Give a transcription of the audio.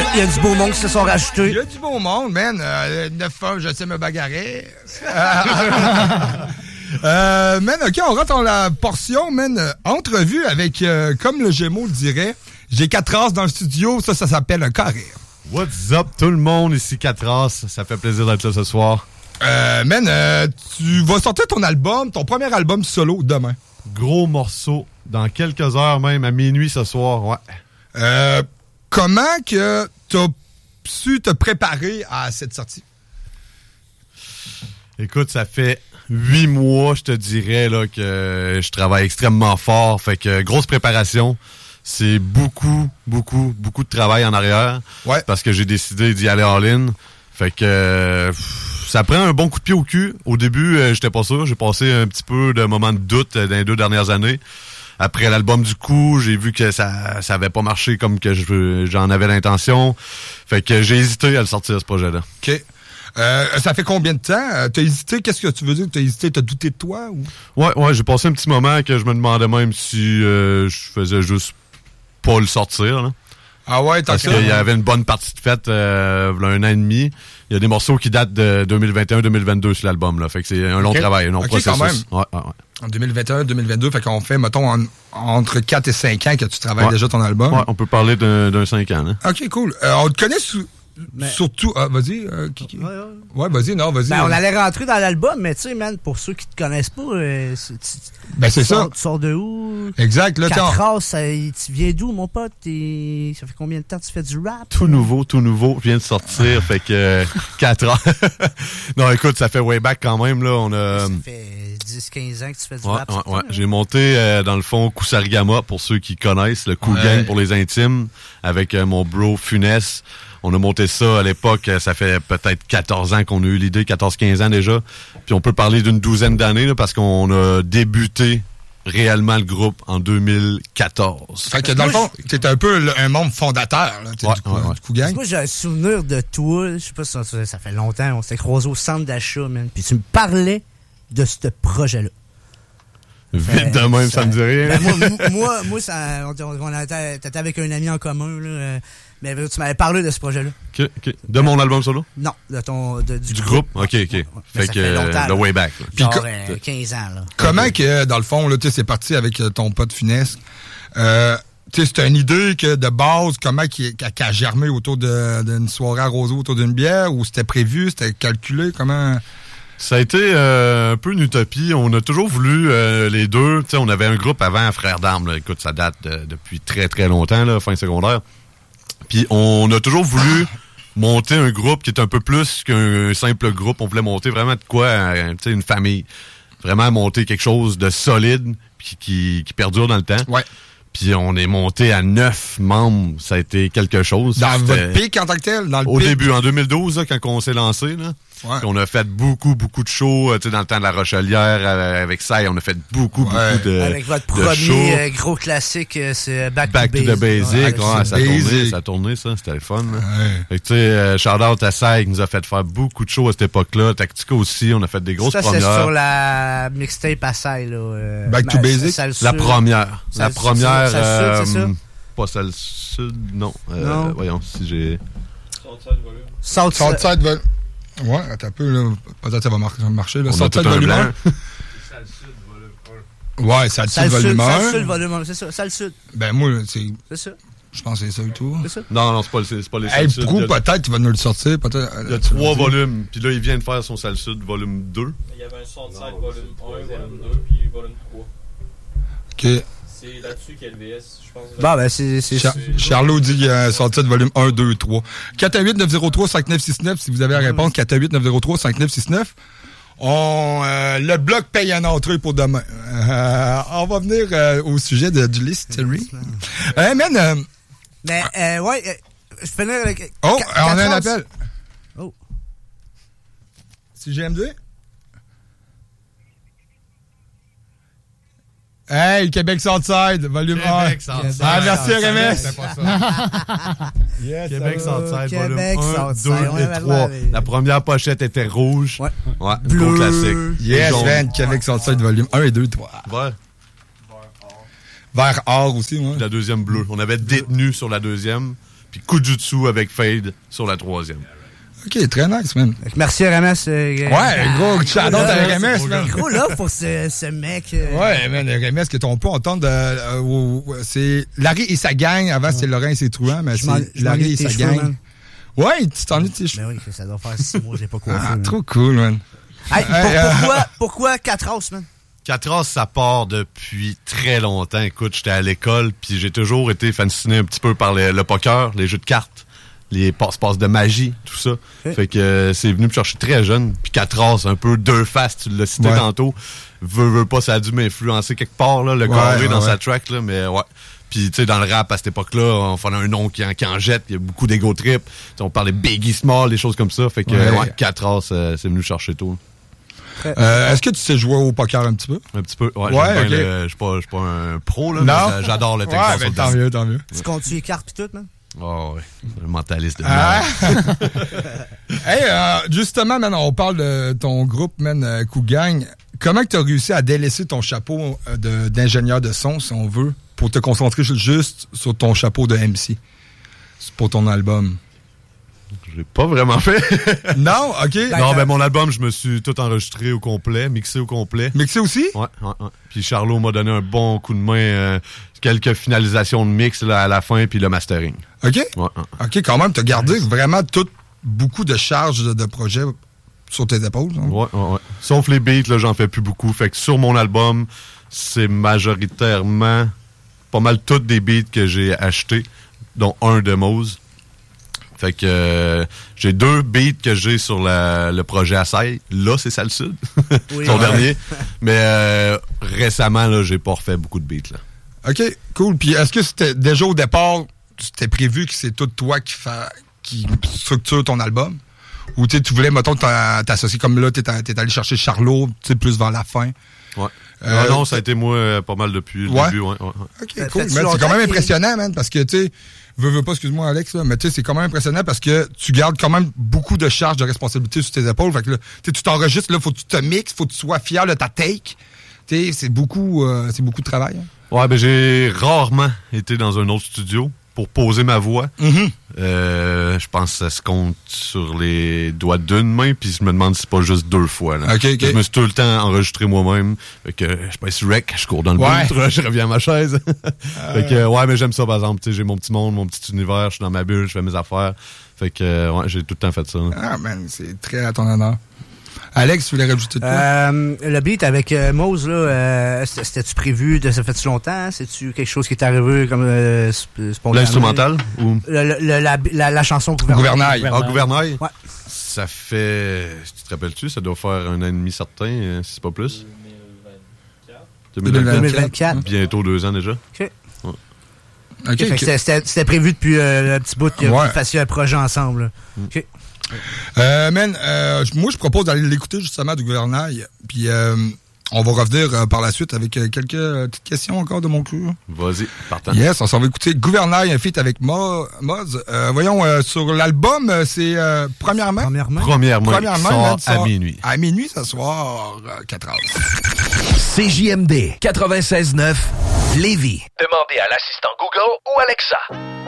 Il y a du beau monde qui se sont rajoutés. Il y a du beau monde, man. 9 je sais me bagarrer. Man, OK, on rentre dans la portion, man. Entrevue avec, comme le Gémeaux le dirait, j'ai 4 races dans le studio. Ça s'appelle un carré. What's up, tout le monde? Ici 4 races. Ça fait plaisir d'être là ce soir. Man, tu vas sortir ton album, ton premier album solo demain. Gros morceau. Dans quelques heures même, à minuit ce soir, ouais. Comment que t'as su te préparer à cette sortie? Écoute, ça fait 8 mois, je te dirais, là, que je travaille extrêmement fort. Fait que grosse préparation. C'est beaucoup de travail en arrière. Ouais. Parce que j'ai décidé d'y aller all-in. Fait que ça prend un bon coup de pied au cul. Au début, j'étais pas sûr. J'ai passé un petit peu de moments de doute dans les 2 dernières années. Après l'album du coup, j'ai vu que ça avait pas marché comme que j'en avais l'intention. Fait que j'ai hésité à le sortir, ce projet-là. OK. Ça fait combien de temps? T'as hésité? Qu'est-ce que tu veux dire? T'as hésité? T'as douté de toi? Ou? Ouais, j'ai passé un petit moment que je me demandais même si je faisais juste pas le sortir, là. Ah ouais, parce qu'il y avait une bonne partie de fête il y a 1 an et demi. Il y a des morceaux qui datent de 2021-2022 sur l'album, là. Fait que c'est un long travail, un long processus. Quand même. Ouais. En 2021-2022, fait qu'on fait, mettons, entre 4 et 5 ans que tu travailles déjà ton album. Ouais, on peut parler d'un 5 ans, là. OK, cool. On te connaît surtout... vas-y, Kiki. Ouais, vas-y, non, vas-y. Ben, on allait rentrer dans l'album, mais tu sais, man, pour ceux qui te connaissent pas, c'est ça. Tu sors de où? Exact. Là, 4 races, tu viens d'où, mon pote? Ça fait combien de temps que tu fais du rap? Tout nouveau. Je viens de sortir, fait que 4 ans. Non, écoute, ça fait way back quand même, là. Ça fait 10-15 ans que tu fais du rap. Ouais. J'ai monté, dans le fond, Kusarigama, pour ceux qui connaissent, le Cool Gang pour les intimes, avec mon bro Funès. On a monté ça à l'époque, ça fait peut-être 14 ans qu'on a eu l'idée, 14-15 ans déjà. Puis on peut parler d'une 12aine d'années, là, parce qu'on a débuté réellement le groupe en 2014. Fait que dans le fond, t'es un peu un membre fondateur, là, du Coup Gang. Moi, j'ai un souvenir de toi, je sais pas si ça fait longtemps, on s'est croisés au centre d'achat, man. Puis tu me parlais de ce projet-là. Vite de même, ça me dit rien. Ben moi, t'étais avec un ami en commun, là. Mais tu m'avais parlé de ce projet-là. OK. De mon album solo? Non, du groupe. OK. Fait que le way back. Puis 15 ans, là. Comment que, dans le fond, là, c'est parti avec ton pote Funès? C'est une idée que, de base, comment qui a germé autour d'une soirée arrosée autour d'une bière, ou c'était prévu, c'était calculé, comment... Ça a été un peu une utopie. On a toujours voulu les deux. T'sais, on avait un groupe avant, Frères d'Armes. Là. Écoute, ça date depuis très, très longtemps, là, fin secondaire. Puis on a toujours voulu monter un groupe qui est un peu plus qu'un simple groupe. On voulait monter vraiment de quoi, une famille. Vraiment monter quelque chose de solide qui perdure dans le temps. Ouais. Puis on est monté à 9 membres. Ça a été quelque chose. Dans votre pic en tant que tel? Au début, en 2012, là, quand on s'est lancé, là. Ouais. On a fait beaucoup de shows, dans le temps de la Rochelière, avec ça, on a fait beaucoup de avec votre premier gros classique, c'est Back to the Basic. Ça a tourné, ça, c'était le fun. Fait que, tu sais, shout-out à Sai qui nous a fait faire beaucoup de shows à cette époque-là. Tactica aussi, on a fait des grosses premières. C'est sur la mixtape à Sai, là. Back to Basic? La première. La première, c'est ça? Pas celle sud, non. Voyons, si j'ai... Southside Volume. Ouais, attends un peu, là. Peut-être ça va marcher, là. Southside Volume 1. Salle Sud, Volume 1. Ouais, Salle Sud, Volume 1. Salle Sud, Volume 1, c'est ça. Salle Sud. Ben, moi, c'est ça. Je pense que c'est ça et tout. C'est ça? Non, c'est pas les Salles Sud. Prou, peut-être, il va nous le sortir. Il y a 3 volumes. Puis là, il vient de faire son Salle Sud, volume 2. Il y avait un Southside, Volume 1, Volume 2, puis Volume 3. OK. C'est là-dessus qu'il y a le VS, je pense. Bon, ben, c'est... Charlot dit sorti de volume 1, 2, 3. 418-903-5969, si vous avez la réponse, 418-903-5969. Le bloc paye un entrée pour demain. On va venir au sujet du Listery. Hey, man! Je finis avec... Oh, on a un appel. Oh. Si j'aime dire? Hey, Québec Southside, volume 1. Québec Southside. Ah, merci RMS. C'était pas ça. Yes, Québec Southside, volume 1, Southside, 2 et 3. La première pochette était rouge. Ouais. Gros classique. Yes, man, Québec Southside, volume 1 et 2, 3. Vert. Vert or aussi, ouais. La deuxième bleue. On avait détenu sur la deuxième. puis Kujutsu avec Fade sur la 3e. OK, très nice, man. Merci à Ramas. Gros shout-out à RMS, man. Gros là pour ce mec. Ouais, man, RMS, que on peut entendre c'est Larry et sa gang. Avant, c'était Laurent et ses truands, mais c'est Larry et sa gang. Ouais, tu t'en es de tes cheveux. Mais oui, ça doit faire 6 mois, j'ai pas coiffé. Ah, trop cool, man. Hey, pourquoi 4 races, man? 4 races, ça part depuis très longtemps. Écoute, j'étais à l'école, puis j'ai toujours été fasciné un petit peu par le poker, les jeux de cartes, les passe-passe de magie, tout ça. Okay. Fait que c'est venu me chercher très jeune. Puis 4 races, un peu deux faces, tu l'as cité tantôt. Veux pas, ça a dû m'influencer quelque part, là, le carré dans sa track, là, mais ouais. Puis, tu sais, dans le rap, à cette époque-là, on faisait un nom qui en jette. Il y a beaucoup d'ego trip. T'sais, on parlait Biggie Small, des choses comme ça. Fait que, 4 races, c'est venu chercher tout. Est-ce que tu sais jouer au poker un petit peu? Un petit peu, ouais. Je suis pas un pro, là, mais j'adore le Texas. Ouais, tant mieux, tant mieux. Tu comptes les cartes pis tout, man? Oh, ouais. Le mentaliste de Hey, justement, man, on parle de ton groupe, man, Cougang. Comment tu as réussi à délaisser ton chapeau d'ingénieur de son, si on veut, pour te concentrer juste sur ton chapeau de MC pour ton album? Je l'ai pas vraiment fait. Non? OK. Non, ben mon album, je me suis tout enregistré au complet, mixé au complet. Mixé aussi? Ouais. Puis Charlot m'a donné un bon coup de main, quelques finalisations de mix là, à la fin, puis le mastering. OK. Ouais. OK, quand même, t'as gardé vraiment beaucoup de charges de projets sur tes épaules. Hein? Ouais. Sauf les beats, là, j'en fais plus beaucoup. Fait que sur mon album, c'est majoritairement pas mal toutes des beats que j'ai achetés, dont un de Mose. Fait que j'ai 2 beats que j'ai sur le projet Assay. Là, c'est Salle Sud, son dernier. Mais récemment, là, j'ai pas refait beaucoup de beats. Là. OK, cool. Puis est-ce que c'était déjà au départ, c'était prévu que c'est tout toi qui structure ton album? Ou tu voulais, mettons, t'associer comme là, t'es allé chercher Charlot, plus vers la fin? Ouais. Non, ça a été moi pas mal depuis le début. Ouais. OK, cool. C'est quand même impressionnant, man, parce que, tu sais, veux pas, excuse-moi, Alex, là, mais tu sais, c'est quand même impressionnant parce que tu gardes quand même beaucoup de charges de responsabilité sur tes épaules. Fait que là, tu t'enregistres, là, faut que tu te mixes, faut que tu sois fier de ta take. Tu sais, c'est beaucoup de travail. Hein. Ouais, ben j'ai rarement été dans un autre studio pour poser ma voix. Mm-hmm. Je pense que ça se compte sur les doigts d'une main, puis je me demande si c'est pas juste 2 fois. Là. Okay. Je me suis tout le temps enregistré moi-même. Fait que je passe rec, je cours dans le bout, je reviens à ma chaise. Fait que ouais, mais j'aime ça par exemple. J'ai mon petit monde, mon petit univers, je suis dans ma bulle, je fais mes affaires. Fait que ouais, j'ai tout le temps fait ça. Ah man, c'est très à ton honneur. Alex, tu voulais rajouter de quoi? Le beat avec Mose, là, c'était-tu prévu ça fait-tu longtemps? Hein? C'est-tu quelque chose qui est arrivé comme spontanément? L'instrumental? Ou... La chanson Gouvernail. Ah, Gouvernail? Ouais. Ça fait... Tu te rappelles-tu? Ça doit faire 1 an et demi certain, si c'est pas plus. 2024. Bientôt 2 ans déjà. OK. Ouais. Okay. C'était prévu depuis un petit bout que vous fassiez un projet ensemble. OK. Moi, je propose d'aller l'écouter justement du Gouvernail. Puis on va revenir par la suite avec quelques petites questions encore de mon crew. Vas-y, partant. Yes, on s'en va écouter Gouvernail, un feat avec Moz. Voyons, sur l'album, c'est premièrement, à minuit. À minuit ce soir, 4 heures. CJMD 96.9 Lévis. Demandez à l'assistant Google ou Alexa.